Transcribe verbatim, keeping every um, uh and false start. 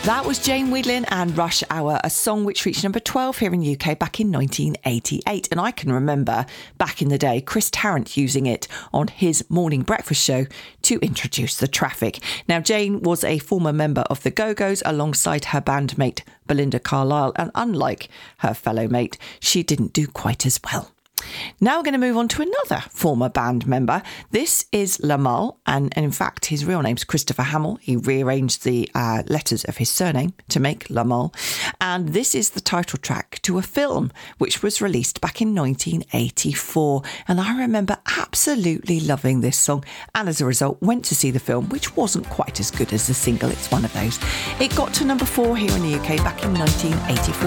That was Jane Wiedlin and Rush Hour, a song which reached number twelve here in the U K back in nineteen eighty-eight. And I can remember back in the day Chris Tarrant using it on his morning breakfast show to introduce the traffic. Now, Jane was a former member of the Go-Go's alongside her bandmate Belinda Carlisle, and unlike her fellow mate, she didn't do quite as well. Now we're going to move on to another former band member. This is Lamal, and, and in fact his real name's Christopher Hamill. He rearranged the uh, letters of his surname to make Lamal, and this is the title track to a film which was released back in nineteen eighty-four, and I remember absolutely loving this song, and as a result went to see the film, which wasn't quite as good as the single. It's one of those. It got to number four here in the U K back in nineteen eighty-four.